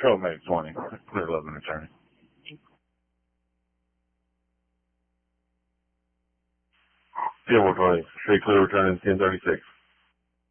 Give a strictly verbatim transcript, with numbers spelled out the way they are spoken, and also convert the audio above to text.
Trailmate twenty. Clear eleven attorney. Field twenty. Stay clear returning ten thirty-six.